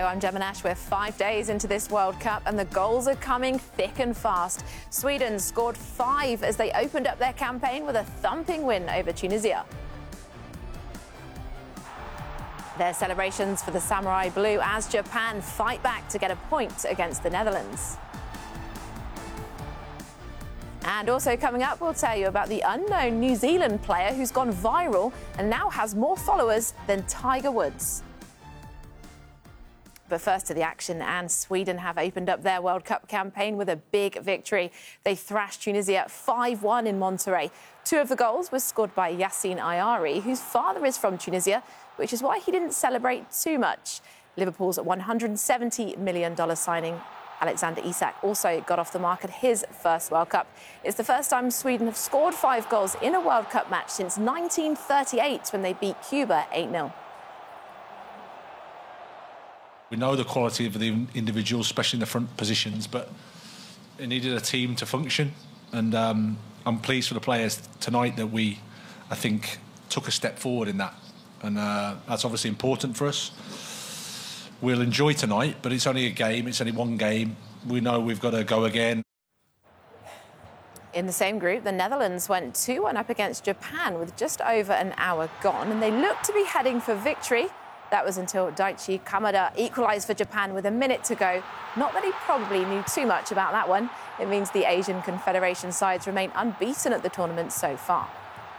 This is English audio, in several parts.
I'm Gemma Nash. We're 5 days into this World Cup and the goals are coming thick and fast. Sweden scored 5 as they opened up their campaign with a thumping win over Tunisia. Their celebrations for the Samurai Blue as Japan fight back to get a point against the Netherlands. And also coming up, we'll tell you about the unknown New Zealand player who's gone viral and now has more followers than Tiger Woods. But first to the action, and Sweden have opened up their World Cup campaign with a big victory. They thrashed Tunisia 5-1 in Monterrey. 2 of the goals were scored by Yassine Ayari, whose father is from Tunisia, which is why he didn't celebrate too much. Liverpool's $170 million signing, Alexander Isak, also got off the mark at his first World Cup. It's the first time Sweden have scored 5 goals in a World Cup match since 1938 when they beat Cuba 8-0. We know the quality of the individuals, especially in the front positions, but it needed a team to function. And I'm pleased for the players tonight that I think, took a step forward in that. And that's obviously important for us. We'll enjoy tonight, but it's only a game. It's only one game. We know we've got to go again. In the same group, the Netherlands went 2-1 up against Japan with just over an hour gone, and they looked to be heading for victory. That was until Daichi Kamada equalised for Japan with a minute to go. Not that he probably knew too much about that one. It means the Asian Confederation sides remain unbeaten at the tournament so far.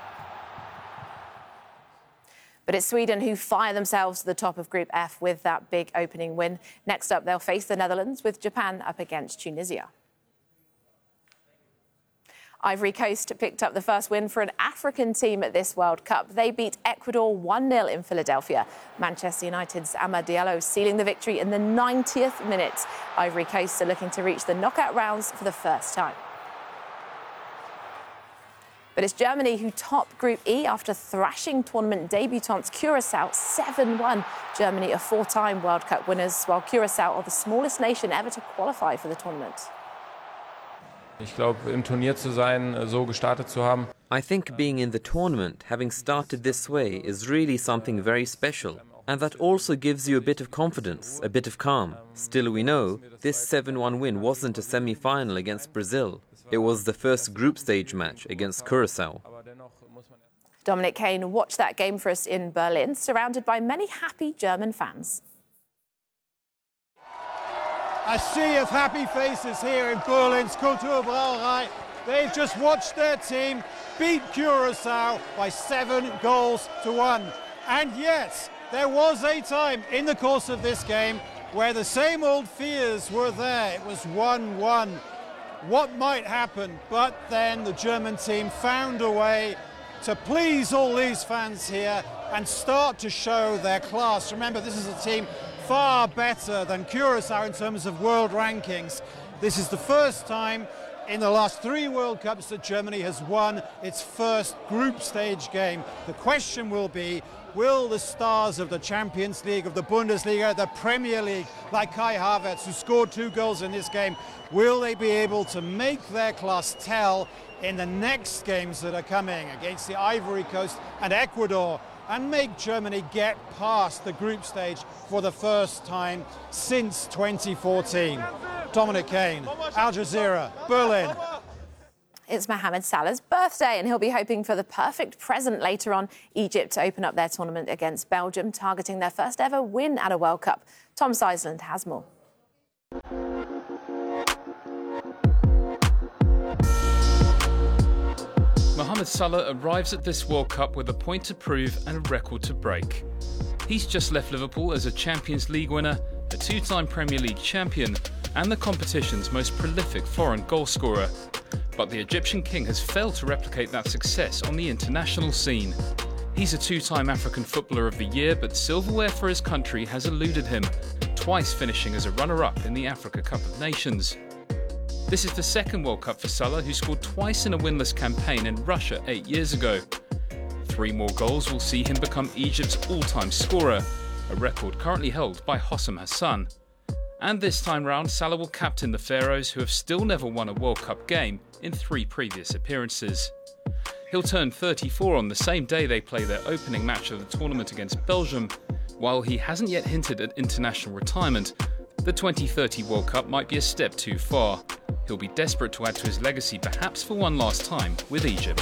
But it's Sweden who fire themselves to the top of Group F with that big opening win. Next up, they'll face the Netherlands, with Japan up against Tunisia. Ivory Coast picked up the first win for an African team at this World Cup. They beat Ecuador 1-0 in Philadelphia. Manchester United's Amad Diallo sealing the victory in the 90th minute. Ivory Coast are looking to reach the knockout rounds for the first time. But it's Germany who top Group E after thrashing tournament debutants Curaçao 7-1. Germany are 4-time World Cup winners, while Curaçao are the smallest nation ever to qualify for the tournament. Ich glaube, im Turnier zu sein, so gestartet zu haben. I think being in the tournament, having started this way, is really something very special. And that also gives you a bit of confidence, a bit of calm. Still, we know this 7-1 win wasn't a semi-final against Brazil. It was the first group stage match against Curaçao. Dominic Kane watched that game for us in Berlin, surrounded by many happy German fans. A sea of happy faces here in Berlin's Kulturbrauerei. They've just watched their team beat Curaçao by 7-1. And yet, there was a time in the course of this game where the same old fears were there. It was 1-1. What might happen? But then the German team found a way to please all these fans here and start to show their class. Remember, this is a team far better than Curaçao in terms of world rankings. This is the first time in the last 3 World Cups that Germany has won its first group stage game. The question will be, will the stars of the Champions League, of the Bundesliga, the Premier League, like Kai Havertz, who scored 2 goals in this game, will they be able to make their class tell in the next games that are coming against the Ivory Coast and Ecuador, and make Germany get past the group stage for the first time since 2014. Dominic Kane, Al Jazeera, Berlin. It's Mohamed Salah's birthday and he'll be hoping for the perfect present later on. Egypt to open up their tournament against Belgium, targeting their first ever win at a World Cup. Tom Seisland has more. Mohamed Salah arrives at this World Cup with a point to prove and a record to break. He's just left Liverpool as a Champions League winner, a 2-time Premier League champion, and the competition's most prolific foreign goalscorer. But the Egyptian king has failed to replicate that success on the international scene. He's a 2-time African Footballer of the Year, but silverware for his country has eluded him, twice finishing as a runner-up in the Africa Cup of Nations. This is the second World Cup for Salah, who scored twice in a winless campaign in Russia 8 years ago. 3 more goals will see him become Egypt's all-time scorer, a record currently held by Hossam Hassan. And this time round, Salah will captain the Pharaohs, who have still never won a World Cup game in 3 previous appearances. He'll turn 34 on the same day they play their opening match of the tournament against Belgium, While he hasn't yet hinted at international retirement, the 2030 World Cup might be a step too far. He'll be desperate to add to his legacy, perhaps for one last time with Egypt.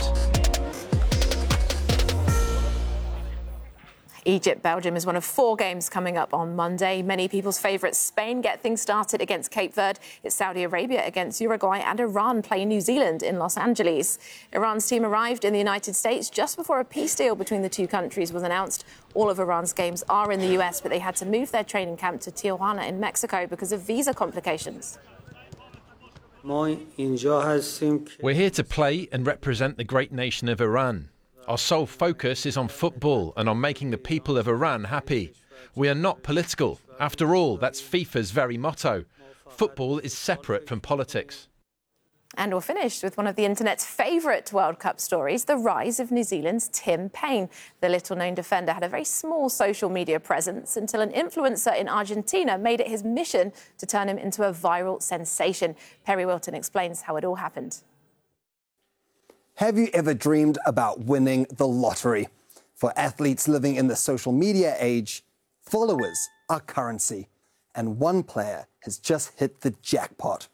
Egypt-Belgium is one of 4 games coming up on Monday. Many people's favourite Spain get things started against Cape Verde. It's Saudi Arabia against Uruguay, and Iran play New Zealand in Los Angeles. Iran's team arrived in the United States just before a peace deal between the two countries was announced. All of Iran's games are in the US, but they had to move their training camp to Tijuana in Mexico because of visa complications. We're here to play and represent the great nation of Iran. Our sole focus is on football and on making the people of Iran happy. We are not political. After all, that's FIFA's very motto. Football is separate from politics. And we're finished with one of the internet's favourite World Cup stories, the rise of New Zealand's Tim Paine. The little-known defender had a very small social media presence until an influencer in Argentina made it his mission to turn him into a viral sensation. Perry Wilton explains how it all happened. Have you ever dreamed about winning the lottery? For athletes living in the social media age, followers are currency. And one player has just hit the jackpot.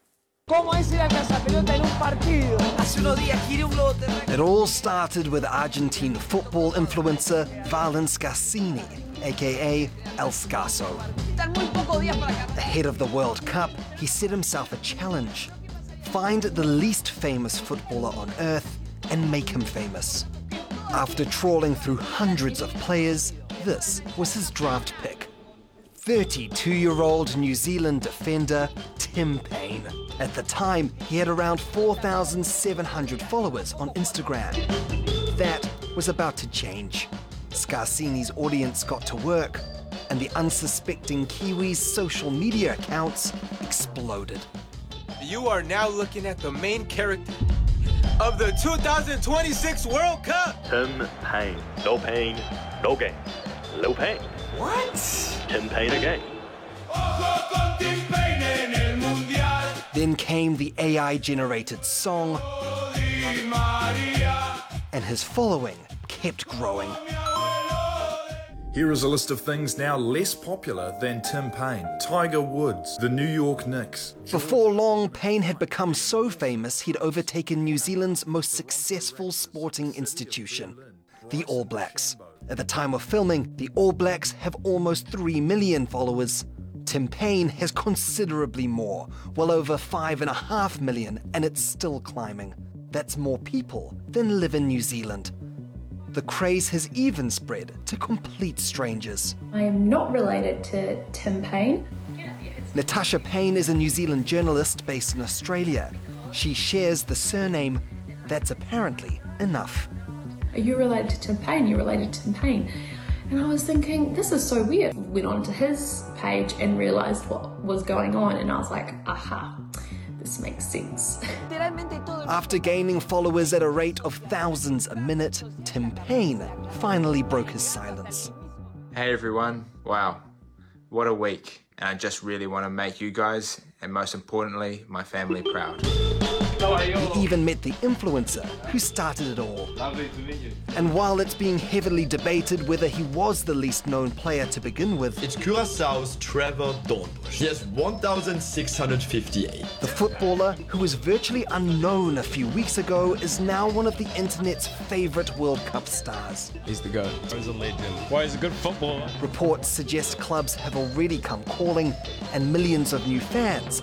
It all started with Argentine football influencer Valens Scarsini, aka El Scarso. Ahead of the World Cup, he set himself a challenge. Find the least famous footballer on earth and make him famous. After trawling through hundreds of players, this was his draft pick. 32-year-old New Zealand defender Tim Paine. At the time, he had around 4,700 followers on Instagram. That was about to change. Scarsini's audience got to work, and the unsuspecting Kiwis' social media accounts exploded. You are now looking at the main character of the 2026 World Cup. Tim Paine. No pain, no gain. Low pain. What? Tim Paine again. Then came the AI-generated song, and his following kept growing. Here is a list of things now less popular than Tim Paine. Tiger Woods, the New York Knicks. Before long, Paine had become so famous he'd overtaken New Zealand's most successful sporting institution, the All Blacks. At the time of filming, the All Blacks have almost 3 million followers. Tim Paine has considerably more, well over 5.5 million, and it's still climbing. That's more people than live in New Zealand. The craze has even spread to complete strangers. I am not related to Tim Paine. Natasha Paine is a New Zealand journalist based in Australia. She shares the surname. That's apparently enough. Are you related to Tim Paine? You're related to Tim Paine. And I was thinking, this is so weird. Went onto his page and realised what was going on, and I was like, aha, this makes sense. After gaining followers at a rate of thousands a minute, Tim Paine finally broke his silence. Hey everyone, wow, what a week. And I just really want to make you guys, and most importantly, my family proud. He even met the influencer who started it all. Lovely to meet you. And while it's being heavily debated whether he was the least known player to begin with, it's Curaçao's Trevor Dornbush. He has 1,658. The footballer, who was virtually unknown a few weeks ago, is now one of the internet's favorite World Cup stars. He's the GOAT. He's a legend. Why, he's a good footballer. Reports suggest clubs have already come calling, and millions of new fans